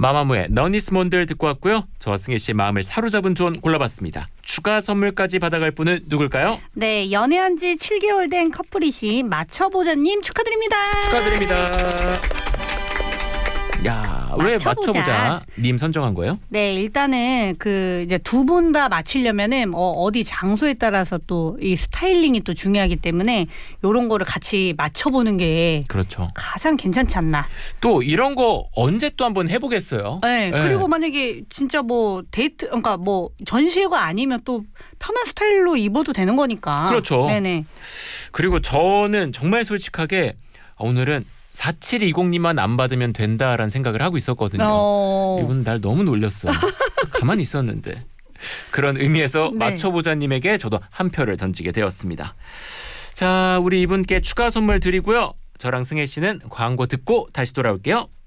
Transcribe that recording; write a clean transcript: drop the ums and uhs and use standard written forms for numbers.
마마무의 너니스 몬들 듣고 왔고요. 저와 승혜 씨의 마음을 사로잡은 조언 골라봤습니다. 추가 선물까지 받아갈 분은 누굴까요? 네, 연애한 지 7개월 된 커플이신 맞춰보자님 축하드립니다. 축하드립니다. 야, 왜 맞춰보자 님 선정한 거예요? 네, 일단은 그 이제 두 분 다 맞히려면은 어디 장소에 따라서 또 이 스타일링이 또 중요하기 때문에 이런 거를 같이 맞춰보는 게 그렇죠. 가장 괜찮지 않나. 또 이런 거 언제 또 한번 해보겠어요. 네, 그리고 만약에 진짜 뭐 데이트, 그러니까 뭐 전시회가 아니면 또 편한 스타일로 입어도 되는 거니까. 그렇죠. 네네. 그리고 저는 정말 솔직하게 오늘은 4720님만 안 받으면 된다라는 생각을 하고 있었거든요. 이분 날 너무 놀렸어. 가만히 있었는데. 그런 의미에서 네. 맞춰보자님에게 저도 한 표를 던지게 되었습니다. 자, 우리 이분께 추가 선물 드리고요. 저랑 승혜 씨는 광고 듣고 다시 돌아올게요.